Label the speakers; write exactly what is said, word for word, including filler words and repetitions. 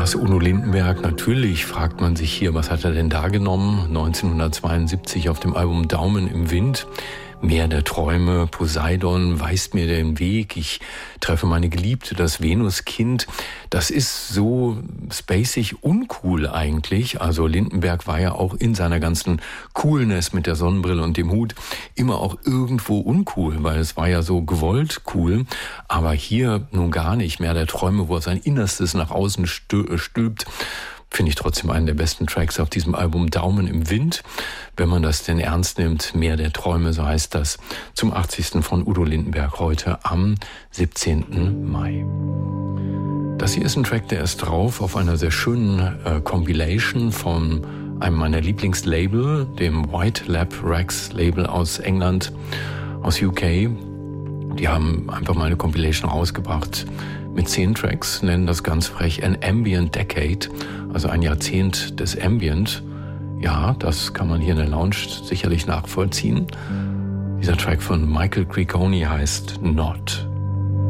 Speaker 1: Das Udo Lindenberg, natürlich fragt man sich hier, was hat er denn da genommen? neunzehnhundertzweiundsiebzig auf dem Album Daumen im Wind. Meer der Träume, Poseidon weist mir den Weg, ich treffe meine Geliebte, das Venuskind. Das ist so spacig uncool eigentlich. Also Lindenberg war ja auch in seiner ganzen Coolness mit der Sonnenbrille und dem Hut immer auch irgendwo uncool, weil es war ja so gewollt cool. Aber hier nun gar nicht. Meer der Träume, wo er sein Innerstes nach außen stülpt. Finde ich trotzdem einen der besten Tracks auf diesem Album Daumen im Wind. Wenn man das denn ernst nimmt, Meer der Träume, so heißt das, zum achtzigsten von Udo Lindenberg heute am siebzehnten Mai. Das hier ist ein Track, der ist drauf auf einer sehr schönen äh, Compilation von einem meiner Lieblingslabel, dem White Lab Rex Label aus England, aus U K. Die haben einfach mal eine Compilation rausgebracht mit zehn Tracks, nennen das ganz frech An Ambient Decade, also ein Jahrzehnt des Ambient. Ja, das kann man hier in der Lounge sicherlich nachvollziehen. Dieser Track von Michael Cricconi heißt Not.